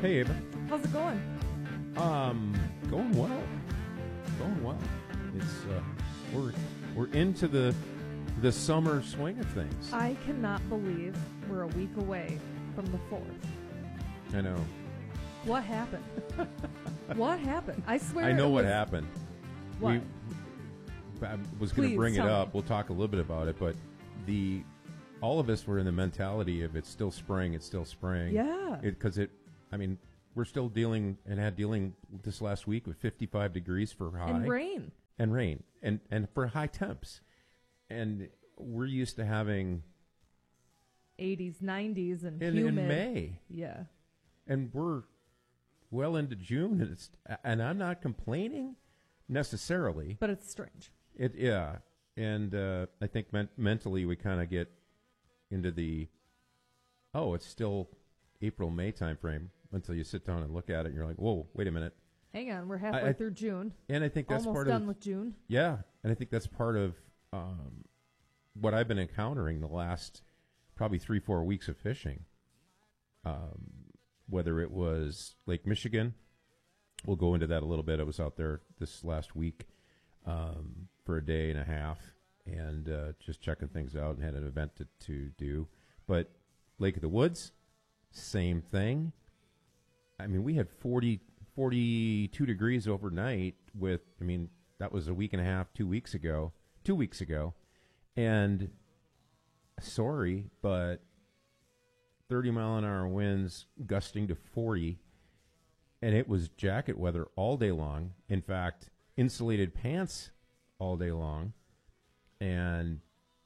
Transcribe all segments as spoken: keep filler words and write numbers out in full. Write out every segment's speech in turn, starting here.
Hey, Ava. How's it going? Um, going well. Going well. It's uh, we're we're into the the summer swing of things. I cannot believe we're a week away from the fourth. I know. What happened? What happened? I swear. I know it what was- happened. What? We, I was going Please to bring it tell up. me. We'll talk a little bit about it, but the all of us were in the mentality of it's still spring. It's still spring. Yeah. Because it, I mean, we're still dealing and had dealing this last week with fifty-five degrees for high and rain. and rain and and for high temps, and we're used to having eighties, nineties, and in, humid. in May, Yeah. and we're well into June, and it's and I'm not complaining necessarily. But it's strange. It yeah, and uh, I think men- mentally we kind of get into the oh, it's still April May time frame until you sit down and look at it, and you're like, whoa, wait a minute. Hang on, we're halfway I- through June. And I think that's Almost part done of with June. yeah, and I think that's part of um, what I've been encountering the last probably three four weeks of fishing. Um, whether it was Lake Michigan, we'll go into that a little bit. I was out there this last week um, for a day and a half and uh, just checking things out and had an event to, to do. But Lake of the Woods, same thing. I mean, we had forty, forty-two degrees overnight with, I mean, that was a week and a half, two weeks ago, two weeks ago. And sorry, but thirty mile an hour winds gusting to forty, and it was jacket weather all day long. In fact, insulated pants all day long. And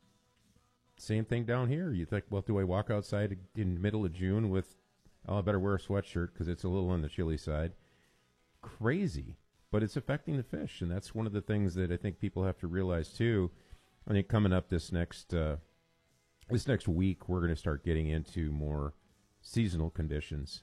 same thing down here. You think, well, do I walk outside in the middle of June with, oh, I better wear a sweatshirt because it's a little on the chilly side. Crazy, but it's affecting the fish, and that's one of the things that I think people have to realize too. I think coming up this next uh, this next week, we're going to start getting into more seasonal conditions,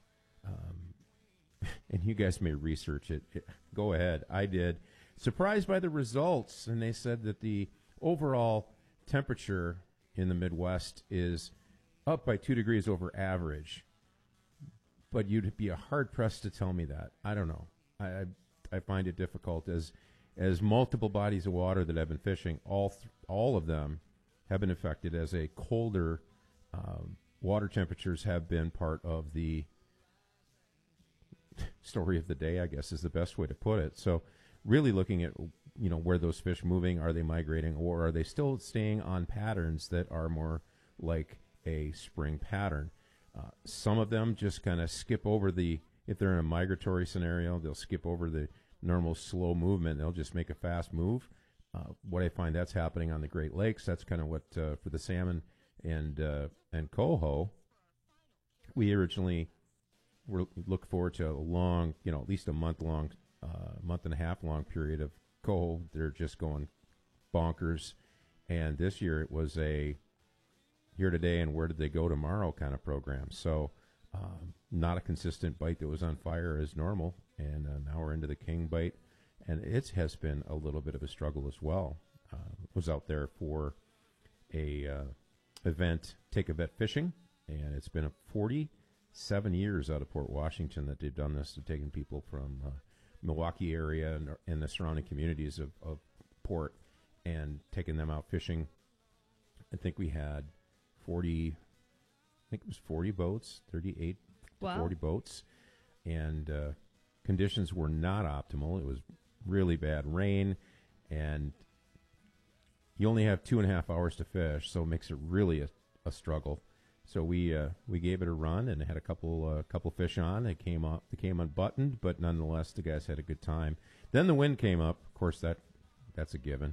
um, and you guys may research it. it. Go ahead, I did. Surprised by the results, and they said that the overall temperature in the Midwest is up by two degrees over average. But you'd be hard pressed to tell me that. I don't know. I, I I find it difficult as as multiple bodies of water that I've been fishing. All th- all of them have been affected as a colder um, water temperatures have been part of the story of the day, I guess is the best way to put it. So really looking at, you know, where those fish moving, are they migrating, or are they still staying on patterns that are more like a spring pattern? Uh, some of them just kind of skip over the, if they're in a migratory scenario, they'll skip over the normal slow movement. They'll just make a fast move. Uh, what I find that's happening on the Great Lakes, that's kind of what, uh, for the salmon and uh, and coho, we originally were look forward to a long, you know, at least a month long, uh, month and a half long period of coho. They're just going bonkers. And this year it was a here today and where did they go tomorrow kind of program. So um, not a consistent bite that was on fire as normal. And uh, now we're into the king bite. And it has been a little bit of a struggle as well. Uh, was out there for a uh, event, Take a Vet Fishing, and it's been a forty-seven years out of Port Washington that they've done this, to taking people from uh, Milwaukee area and, and the surrounding communities of, of Port and taking them out fishing. I think we had forty, I think it was forty boats, thirty-eight Wow. to forty boats, and uh, conditions were not optimal. It was really bad rain, and you only have two and a half hours to fish, so it makes it really a, a struggle. So we uh, we gave it a run and had a couple uh, couple fish on. They came up, they came unbuttoned, but nonetheless the guys had a good time. Then the wind came up. Of course, that that's a given.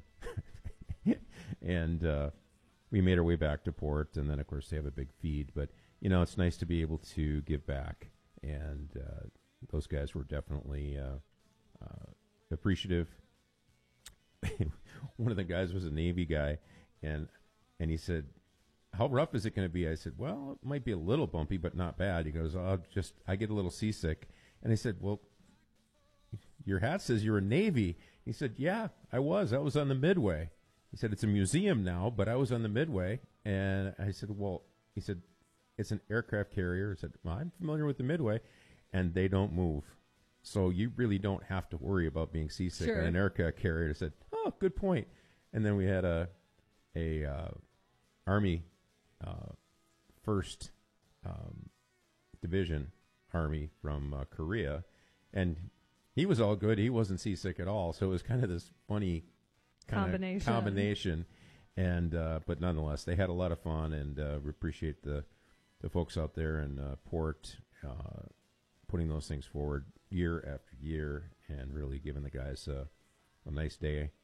And uh, we made our way back to port, and then of course they have a big feed. But you know, it's nice to be able to give back, and uh, those guys were definitely uh, uh, appreciative. One of the guys was a Navy guy, and and he said, "How rough is it going to be?" I said, "Well, it might be a little bumpy, but not bad." He goes, "Oh, just I get a little seasick." And I said, "Well, your hat says you're a Navy." He said, "Yeah, I was. I was on the Midway." He said, "It's a museum now, but I was on the Midway." And I said, "Well," he said, "it's an aircraft carrier." I said, "Well, I'm familiar with the Midway." and they don't move. So you really don't have to worry about being seasick. Sure. And an aircraft carrier said, "Oh, good point." And then we had a a uh, Army uh, first um, Division Army from uh, Korea, and he was all good. He wasn't seasick at all. So it was kind of this funny kind Combination. of combination. And uh, but nonetheless, they had a lot of fun, and uh, we appreciate the the folks out there in uh, Port uh, putting those things forward year after year, and really giving the guys uh, a nice day